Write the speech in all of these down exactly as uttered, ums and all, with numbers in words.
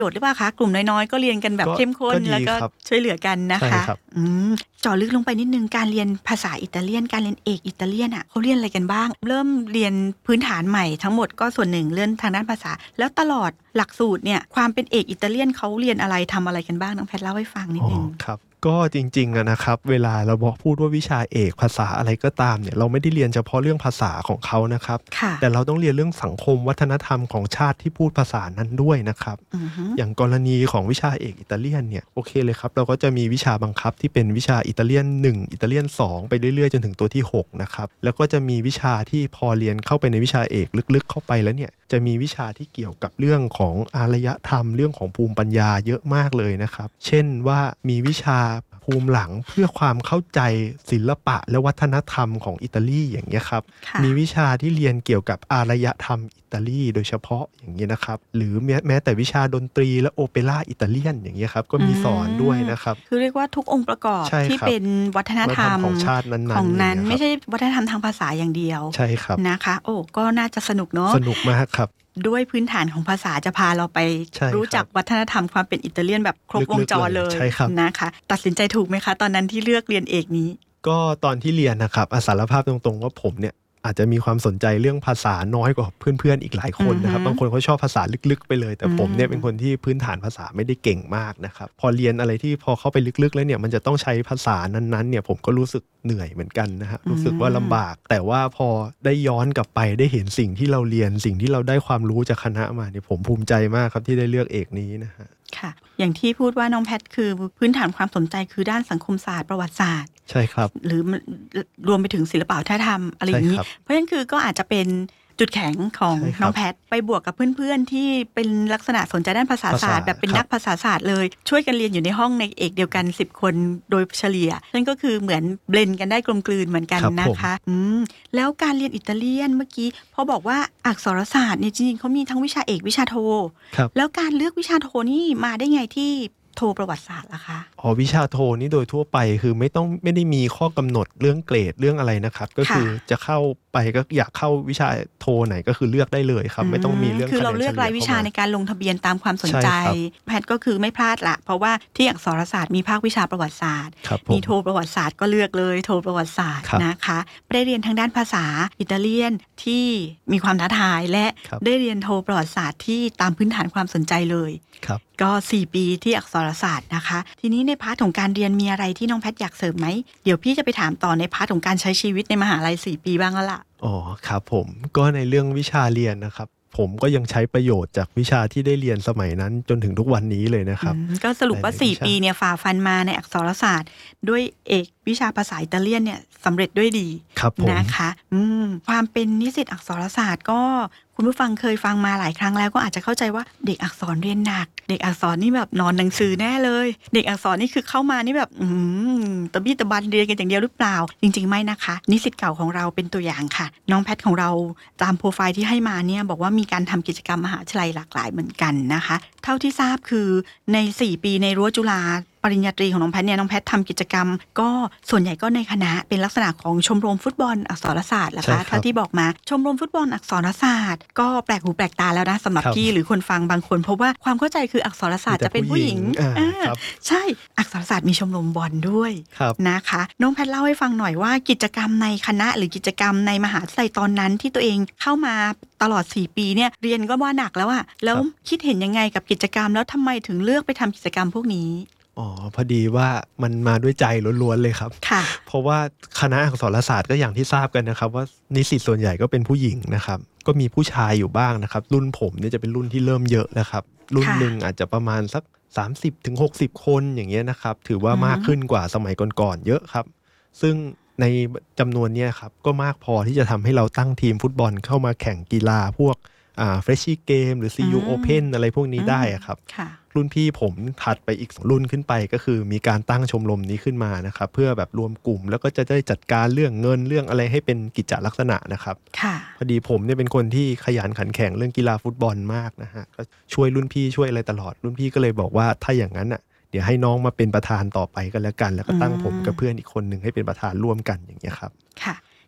โจทย์หรือเปล่าคะกลุ่มน้อยๆก็เรียนกันแบบเข้มข้นแล้วก็ช่วยเหลือกันนะคะอืมเจาะลึกลงไปนิดนึงการเรียนภาษาอิตาเลียนการเรียนเอกอิตาเลียนอ่ะเขาเรียนอะไรกันบ้างเริ่มเรียนพื้นฐานใหม่ทั้งหมดก็ส่วนหนึ่งเรื่องทางด้านภาษาแล้วตลอดหลักสูตรเนี่ยความเป็นเอกอิตาเลียนเขาเรียนอะไรทำอะไรกันบ้างน้องแพทเล่าให้ฟังนิดนึงครับก็จริงๆนะครับเวลาเราบอกพูดว่าวิชาเอกภาษาอะไรก็ตามเนี่ยเราไม่ได้เรียนเฉพาะเรื่องภาษาของเขานะครับแต่เราต้องเรียนเรื่องสังคมวัฒนธรรมของชาติที่พูดภาษานั้นด้วยนะครับ uh-huh. อย่างกรณีของวิชาเอกอิตาเลียนเนี่ยโอเคเลยครับเราก็จะมีวิชาบังคับที่เป็นวิชาอิตาเลียนหนึ่งอิตาเลียนสองไปเรื่อยๆจนถึงตัวที่หกนะครับแล้วก็จะมีวิชาที่พอเรียนเข้าไปในวิชาเอกลึกๆเข้าไปแล้วเนี่ยจะมีวิชาที่เกี่ยวกับเรื่องของอารยธรรมเรื่องของภูมิปัญญาเยอะมากเลยนะครับเช่นว่ามีวิชาภูมิหลังเพื่อความเข้าใจศิลปะและวัฒนธรรมของอิตาลีอย่างเงี้ยครับมีวิชาที่เรียนเกี่ยวกับอารยธรรมอิตาลีโดยเฉพาะอย่างเงี้ยนะครับหรือแม้แม้แต่วิชาดนตรีและโอเปร่าอิตาเลียนอย่างเงี้ยครับก็มีสอนด้วยนะครับคือเรียกว่าทุกองค์ประกอบที่เป็นวัฒนธรรมของชาตินั้นๆของนั้นไม่ใช่วัฒนธรรมทางภาษาอย่างเดียวใช่ครับนะคะโอ้ก็น่าจะสนุกเนาะสนุกมากครับด้วยพื้นฐานของภาษาจะพาเราไปรู้จักวัฒนธรรมความเป็นอิตาเลียนแบบครบวงจรเลยนะคะตัดสินใจถูกไหมคะตอนนั้นที่เลือกเรียนเอกนี้ก็ตอนที่เรียนนะครับสารภาพตรงๆว่าผมเนี่ยอาจจะมีความสนใจเรื่องภาษาน้อยกว่าเพื่อนๆอีกหลายคนนะครับบางคนเขาชอบภาษาลึกๆไปเลยแต่ผมเนี่ยเป็นคนที่พื้นฐานภาษาไม่ได้เก่งมากนะครับพอเรียนอะไรที่พอเข้าไปลึกๆแล้วเนี่ยมันจะต้องใช้ภาษานั้นๆเนี่ยผมก็รู้สึกเหนื่อยเหมือนกันนะฮะรู้สึกว่าลำบากแต่ว่าพอได้ย้อนกลับไปได้เห็นสิ่งที่เราเรียนสิ่งที่เราได้ความรู้จากคณะมาเนี่ยผมภูมิใจมากครับที่ได้เลือกเอกนี้นะฮะค่ะอย่างที่พูดว่าน้องแพทคือพื้นฐานความสนใจคือด้านสังคมศาสตร์ประวัติศาสตร์ใช่ครับหรือรวมไปถึงศิลปะวัฒนธรรมอะไรอย่างนี้เพราะฉะนั้นคือก็อาจจะเป็นจุดแข็งของน้องแพทไปบวกกับเพื่อนๆที่เป็นลักษณะสนใจด้านภาษาศาสตร์แบบเป็นนักภาษาศาสตร์เลยช่วยกันเรียนอยู่ในห้องในเอกเดียวกันสิบคนโดยเฉลี่ยนั่นก็คือเหมือนเบลนด์กันได้กลมกลืนเหมือนกันนะคะอืมแล้วการเรียนอิตาเลียนเมื่อกี้พอบอกว่าอักษรศาสตร์เนี่ยจริงๆเขามีทั้งวิชาเอกวิชาโทแล้วการเลือกวิชาโทนี่มาได้ไงที่โทประวัติศาสตร์ล่ะคะอ๋อวิชาโทนี่โดยทั่วไปคือไม่ต้องไม่ได้มีข้อกำหนดเรื่องเกรดเรื่องอะไรนะครับก็คือจะเข้าไปก็อยากเข้าวิชาโทไหนก็คือเลือกได้เลยครับไม่ต้องมีเรื่องคือเราเลือกรายวิชาในการลงทะเบียนตามความสนใจแพทย์ก็คือไม่พลาดละเพราะว่าที่อักษรศาสตร์มีภาควิชาประวัติศาสตร์มีโทประวัติศาสตร์ก็เลือกเลยโทประวัติศาสตร์นะคะได้เรียนทางด้านภาษาอิตาเลียนที่มีความท้าทายและได้เรียนโทประวัติศาสตร์ที่ตามพื้นฐานความสนใจเลยก็สี่ปีที่อักษรศาสตร์นะคะทีนี้ในพาร์ทของการเรียนมีอะไรที่น้องแพทย์อยากเสริมไหมเดี๋ยวพี่จะไปถามต่อในพาร์ทของการใช้ชีวิตในมหาลัยสี่ปีบ้างแล้วล่ะอ๋อครับผมก็ในเรื่องวิชาเรียนนะครับผมก็ยังใช้ประโยชน์จากวิชาที่ได้เรียนสมัยนั้นจนถึงทุกวันนี้เลยนะครับก็สรุปว่าสี่ปีเนี่ยฝ่าฟันมาในอักษรศาสตร์ด้วยเอกวิชาภาษาอิตาเลียนเนี่ยสำเร็จด้วยดีนะคะอืมความเป็นนิสิตอักษรศาสตร์ก็คุณผู้ฟังเคยฟังมาหลายครั้งแล้วก็อาจจะเข้าใจว่าเด็กอักษรเรียนหนักเด็กอักษรนี่แบบนอนหนังสือแน่เลยเด็กอักษรนี่คือเข้ามานี่แบบอืมตะบี้ตะบันเรียนกันอย่างเดียวหรือเปล่าจริงๆไม่นะคะนิสิตเก่าของเราเป็นตัวอย่างค่ะน้องแพทของเราตามโปรไฟล์ที่ให้มาเนี่ยบอกว่ามีการทำกิจกรรมมหาวิทยาลัยหลากหลายเหมือนกันนะคะเท่าที่ทราบคือในสี่ปีในรั้วจุฬาปริญญาตรีของน้องแพทเนี่ยน้องแพททำกิจกรรมก็ส่วนใหญ่ก็ในคณะเป็นลักษณะของชมรมฟุตบอลอักษรศาสตร์นะคะถ้าที่บอกมาชมรมฟุตบอลอักษรศาสตร์ก็แปลกหูแปลกตาแล้วนะสำหรับพี่หรือคนฟังบางคนเพราะว่าความเข้าใจคืออักษรศาสตร์จะเป็นผู้หญิงใช่อักษรศาสตร์มีชมรมบอลด้วยนะคะน้องแพทเล่าให้ฟังหน่อยว่ากิจกรรมในคณะหรือกิจกรรมในมหาวิทยาลัยตอนนั้นที่ตัวเองเข้ามาตลอดสี่ปีเนี่ยเรียนก็ว่าหนักแล้วอะแล้วคิดเห็นยังไงกับกิจกรรมแล้วทำไมถึงเลือกไปทำกิจกรรมพวกนี้อ๋อพอดีว่ามันมาด้วยใจล้วนๆเลยครับเพราะว่าคณะอักษรศาสตร์ก็อย่างที่ทราบกันนะครับว่านิสิตส่วนใหญ่ก็เป็นผู้หญิงนะครับก็มีผู้ชายอยู่บ้างนะครับรุ่นผมเนี่ยจะเป็นรุ่นที่เริ่มเยอะแล้วครับรุ่นหนึ่งอาจจะประมาณสัก สามสิบถึงหกสิบ คนอย่างเงี้ยนะครับถือว่ามากขึ้นกว่าสมัยก่อนๆเยอะครับซึ่งในจำนวนนี้ครับก็มากพอที่จะทำให้เราตั้งทีมฟุตบอลเข้ามาแข่งกีฬาพวกอ่า Freshie Game หรือ ซี ยู Open อะไรพวกนี้ได้อะครับรุ่นพี่ผมถัดไปอีกรุ่นขึ้นไปก็คือมีการตั้งชมรมนี้ขึ้นมานะครับเพื่อแบบรวมกลุ่มแล้วก็จะได้จัดการเรื่องเงินเรื่องอะไรให้เป็นกิจลักษณะนะครับพอดีผมเนี่ยเป็นคนที่ขยันขันแข็งเรื่องกีฬาฟุตบอลมากนะฮะก็ช่วยรุ่นพี่ช่วยอะไรตลอดรุ่นพี่ก็เลยบอกว่าถ้าอย่างนั้นอ่ะเดี๋ยวให้น้องมาเป็นประธานต่อไปกันแล้วกันแล้วก็ตั้งผมกับเพื่อนอีกคนนึงให้เป็นประธานร่วมกันอย่างเงี้ยครับค่ะ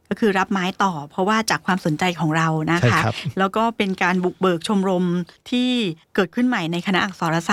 ก็คือรับไม้ต่อเพราะว่าจากความสนใจของเรานะคะแล้วก็เป็นการบุกเบิกชมรมที่เกิดขึ้นใหม่ในคณะอักษรศาสตร์